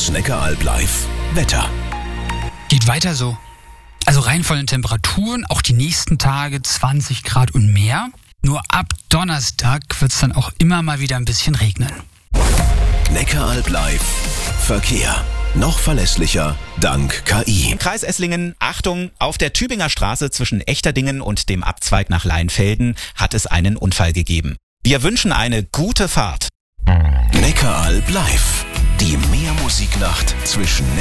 Das Neckaralb live. Wetter. Geht weiter so. Also rein von den Temperaturen, auch die nächsten Tage 20 Grad und mehr. Nur ab Donnerstag wird es dann auch immer mal wieder ein bisschen regnen. Neckaralb live. Verkehr. Noch verlässlicher dank KI. Im Kreis Esslingen, Achtung, auf der Tübinger Straße zwischen Echterdingen und dem Abzweig nach Leinfelden hat es einen Unfall gegeben. Wir wünschen eine gute Fahrt. Neckaralb live. Die Meermusiknacht zwischen